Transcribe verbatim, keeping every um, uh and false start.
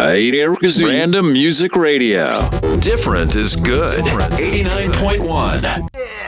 by Random Music Radio. Different is good. eighty-nine point one.